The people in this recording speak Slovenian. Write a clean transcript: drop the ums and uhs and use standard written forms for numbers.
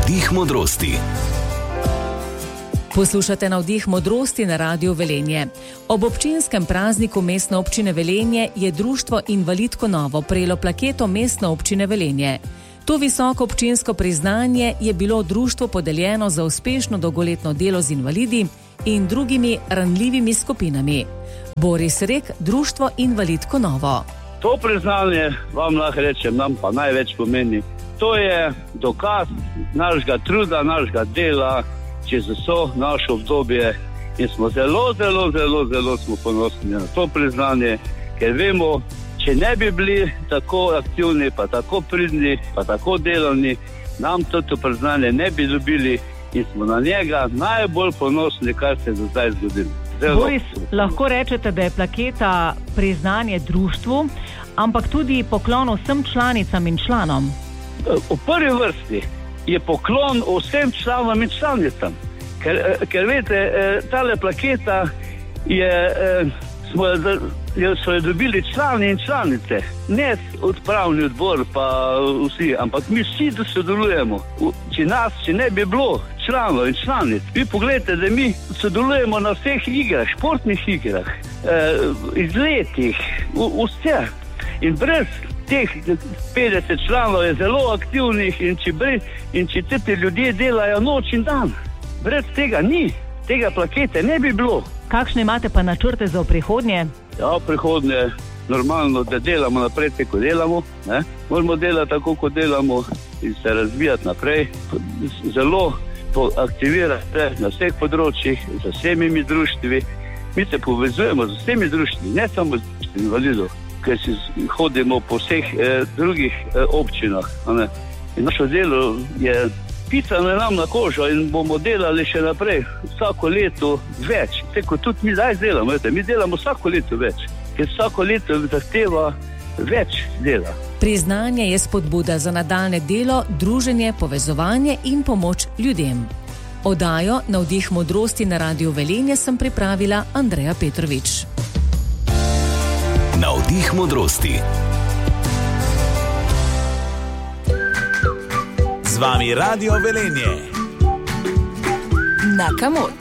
Navdih modrosti. Poslušate Navdih modrosti na Radiu Velenje. Ob občinskem prazniku Mestne občine Velenje je društvo Invalidko Novo prejelo plaketo Mestne občine Velenje. To visoko občinsko priznanje je bilo društvu podeljeno za uspešno dolgoletno delo z invalidi in drugimi ranljivimi skupinami. Boris Rek, društvo Invalidko Novo. To priznanje vam lahko rečem, nam pa največ pomeni. To je dokaz našega truda, našega dela čez vso naše obdobje in smo zelo smo ponosni na to priznanje, ker vemo, če ne bi bili tako aktivni, pa tako pridni, pa tako delovni, nam to priznanje ne bi dobili in smo na njega najbolj ponosni, kar se je do zdaj zgodilo. Boris, lahko rečete, da je plaketa priznanje društvu, ampak tudi poklon vsem članicam in članom. V prvi vrsti je poklon vsem članom in članicam, ker veste, tale plaketa so jo dobili člani in članice, ne upravni odbor pa vsi, ampak mi vsi sodelujemo. Če ne bi bilo članov in članic, vi pogledajte, da mi sodelujemo na vseh igrah, športnih igrah, izletih, vse. In brez teh 50 članov je zelo aktivnih in če te ljudje delajo noč in dan. Brez tega ni, tega plakete ne bi bilo. Kakšne imate pa načrte za prihodnje? Ja, prihodnje normalno, da delamo naprej, tako delamo. Ne? Moramo delati tako, kot delamo in se razvijati naprej. Zelo aktivirati na vseh področjih, z vsemi društvi. Mi se povezujemo z vsemi društvi, ne samo z invalidov, ker si hodimo po vseh drugih občinah. Ne? In naše delo je pisano nam na kožo in bomo delali še naprej, vsako leto več. Tako tudi mi zdaj delamo, mi delamo vsako leto več, ker vsako leto zahteva več dela. Priznanje je spodbuda za nadaljne delo, druženje, povezovanje in pomoč ljudem. Oddajo Navdih modrosti na Radiu Velenje sem pripravila Andreja Petrovič. Navdih modrosti. Z vami Radio Velenje. Na Kamot.